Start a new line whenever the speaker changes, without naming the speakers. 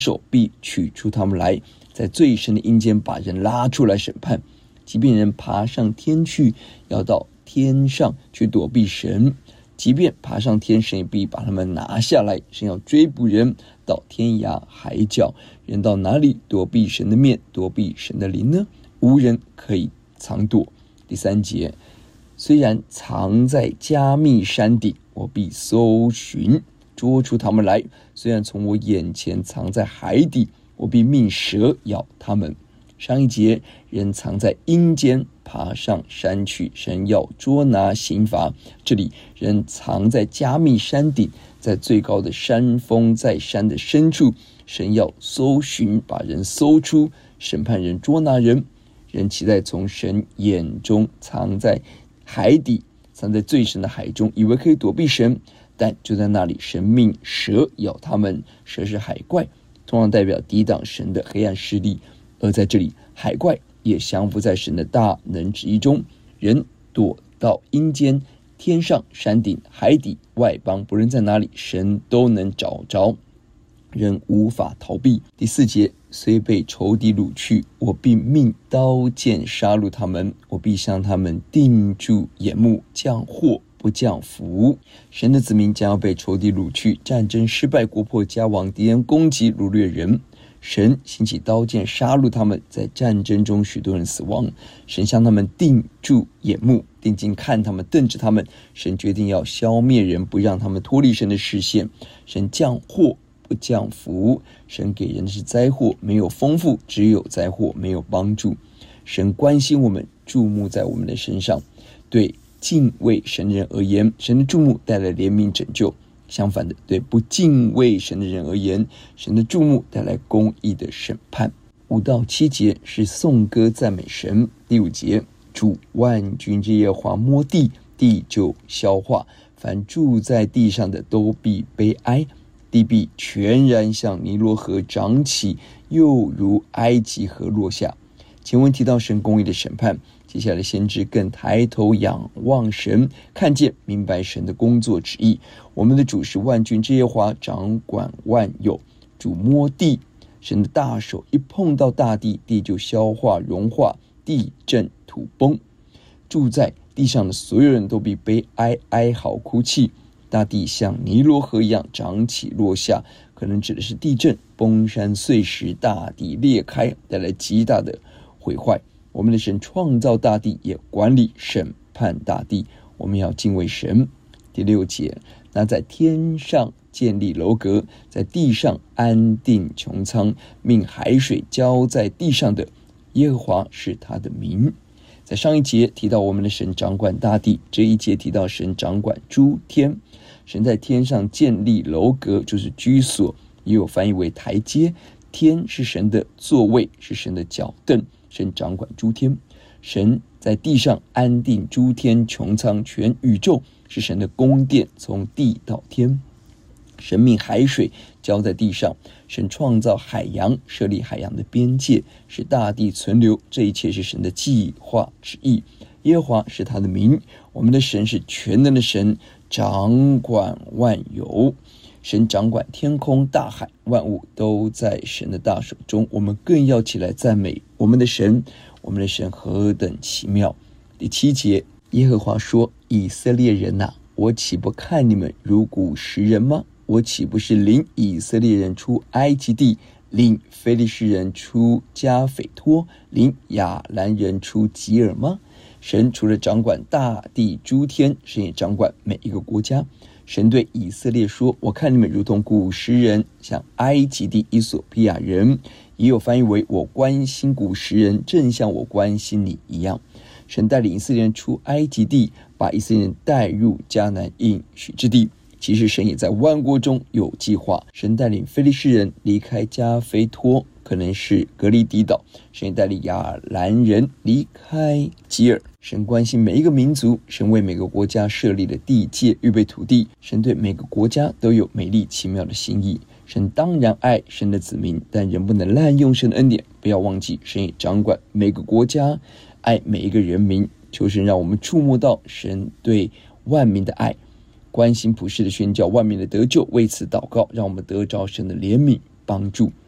手臂取出他们来，在最深的阴间把人拉出来审判。即便人爬上天去，要到天上去躲避神，即便爬上天，神也必把他们拿下来。神要追捕人到天涯海角，人到哪里躲避神的面，躲避神的灵呢？无人可以藏躲。第3节，虽然藏在加密山顶，我必搜寻捉出他们来；虽然从我眼前藏在海底，我必命蛇咬他们。上一节，人藏在阴间，爬上山去，神要捉拿刑罚。这里人藏在加密山顶，在最高的山峰，在山的深处，神要搜寻，把人搜出，审判人，捉拿人。人期待从神眼中藏在海底，藏在最深的海中，以为可以躲避神，但就在那里，神命蛇咬他们。蛇是海怪，通常代表抵挡神的黑暗势力，而在这里，海怪也降服在神的大能旨意中。人躲到阴间、天上、山顶、海底、外邦，不论在哪里，神都能找着，人无法逃避。第4节，虽被仇敌掳去，我必命刀剑杀戮他们，我必向他们定住眼目，降祸不降福。神的子民将要被仇敌掳去，战争失败，国破家亡，敌人攻击掳掠人，神兴起刀剑杀戮他们，在战争中许多人死亡，神向他们定住眼目，定睛看他们，瞪着他们。神决定要消灭人，不让他们脱离神的视线。神降祸不降福，神给人的是灾祸，没有丰富，只有灾祸，没有帮助。神关心我们，注目在我们的身上。对敬畏神的人而言，神的注目带来怜悯拯救；相反的，对不敬畏神的人而言，神的注目带来公义的审判。5到7节是颂歌赞美神。第5节，主万军之耶和华摸地，地就消化，凡住在地上的都必悲哀，地必全然像尼罗河涨起，又如埃及河落下。前文提到神公义的审判，接下来先知更抬头仰望神，看见明白神的工作旨意。我们的主是万军之耶和华，掌管万有。主摸地，神的大手一碰到大地，地就消化融化，地震土崩。住在地上的所有人都必悲哀，哀嚎哭泣。大地像尼罗河一样涨起落下，可能指的是地震、崩山碎石，大地裂开，带来极大的毁坏。我们的神创造大地，也管理审判大地，我们要敬畏神。第6节，那在天上建立楼阁，在地上安定穹苍，命海水浇在地上的，耶和华是他的名。在上一节提到我们的神掌管大地，这一节提到神掌管诸天。神在天上建立楼阁，就是居所，也有翻译为台阶。天是神的座位，是神的脚凳，神掌管诸天。神在地上安定诸天穹苍，全宇宙是神的宫殿，从地到天。神命海水浇在地上，神创造海洋，设立海洋的边界，使大地存留，这一切是神的计划旨意。耶和华是他的名。我们的神是全能的神，掌管万有。神掌管天空大海，万物都在神的大手中。我们更要起来赞美我们的神，我们的神何等奇妙。第7节，耶和华说，以色列人啊，我岂不看你们如古时人吗？我岂不是领以色列人出埃及地，领非利士人出加斐托，领亚兰人出吉尔吗？神除了掌管大地诸天，神也掌管每一个国家。神对以色列说，我看你们如同古时人，像埃及地伊索比亚人，也有翻译为我关心古时人，正像我关心你一样。神带领以色列人出埃及地，把以色列人带入迦南应许之地。其实神也在万国中有计划。神带领非利士人离开加菲托，可能是格利底岛。神也带领亚兰人离开吉尔。神关心每一个民族，神为每个国家设立了地界，预备土地。神对每个国家都有美丽奇妙的心意。神当然爱神的子民，但人不能滥用神的恩典。不要忘记，神也掌管每个国家，爱每一个人民。求神让我们触摸到神对万民的爱，关心普世的宣教，万民的得救，为此祷告，让我们得着神的怜悯帮助。